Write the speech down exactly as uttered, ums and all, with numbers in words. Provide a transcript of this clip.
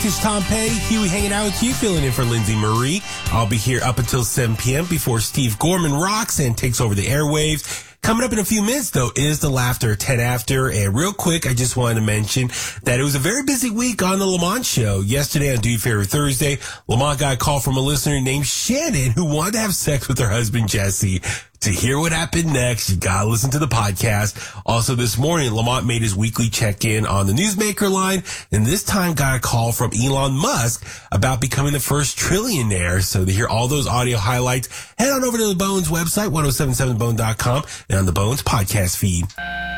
It's Tom Pay, Huey hanging out with you, filling in for Lindsay Marie. I'll be here up until seven p.m. before Steve Gorman rocks and takes over the airwaves. Coming up in a few minutes, though, is the Laughter ten After. And real quick, I just wanted to mention that it was a very busy week on the Lamont Show. Yesterday on Do You Favor Thursday, Lamont got a call from a listener named Shannon who wanted to have sex with her husband, Jesse. To hear what happened next, you gotta listen to the podcast. Also this morning, Lamont made his weekly check-in on the Newsmaker line, and this time got a call from Elon Musk about becoming the first trillionaire. So to hear all those audio highlights, head on over to the Bones website, ten seventy-seven bone dot com, and on the Bones podcast feed.